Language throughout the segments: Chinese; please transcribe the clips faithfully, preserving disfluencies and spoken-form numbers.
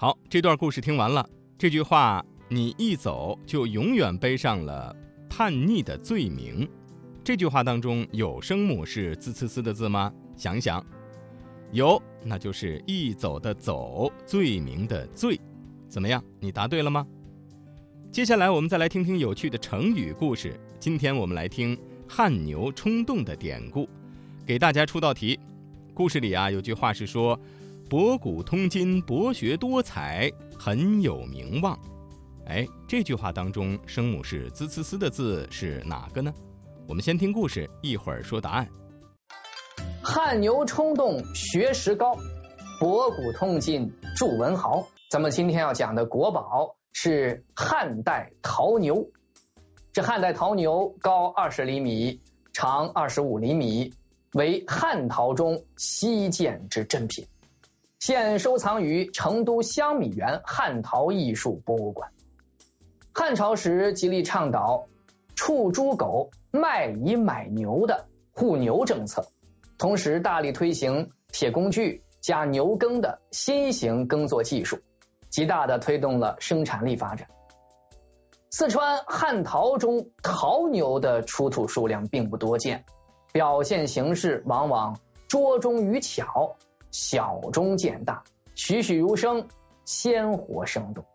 好，这段故事听完了，这句话你一走就永远背上了叛逆的罪名，这句话当中有声母是滋呲呲的字吗？想一想，有，那就是一走的走，罪名的罪。怎么样，你答对了吗？接下来我们再来听听有趣的成语故事。今天我们来听汗牛充栋的典故，给大家出道题。故事里啊有句话是说，博古通今，博学多才，很有名望。哎，这句话当中声母是滋呲呲的字是哪个呢？我们先听故事，一会儿说答案。 汗牛充栋，学识高，博古通今，著文豪。咱们今天要讲的国宝是汉代陶牛。这汉代陶牛高二十厘米，长二十五厘米，为汉陶中稀见之珍品，现收藏于成都香米园汉陶艺术博物馆。汉朝时极力倡导处猪狗卖乙买牛的护牛政策，同时大力推行铁工具加牛耕的新型耕作技术，极大地推动了生产力发展。四川汉陶中陶牛的出土数量并不多见，表现形式往往拙中于巧，小中见大，栩栩如生，鲜活生动。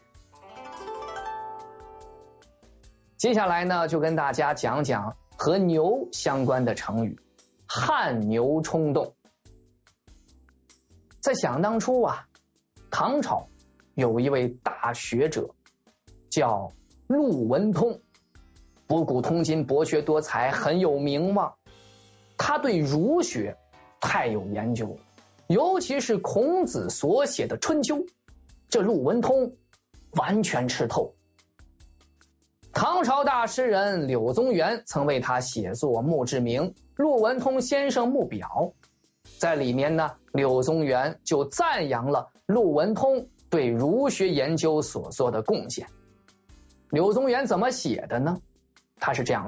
接下来呢，就跟大家讲讲和牛相关的成语，汗牛充栋。在想当初啊，唐朝有一位大学者叫陆文通，博古通今，博学多才，很有名望。他对儒学太有研究，尤其是孔子所写的《春秋》，这陆文通完全吃透。唐朝大诗人柳宗元曾为他写作墓志铭《陆文通先生墓表》，在里面呢，柳宗元就赞扬了陆文通对儒学研究所做的贡献。柳宗元怎么写的呢？他是这样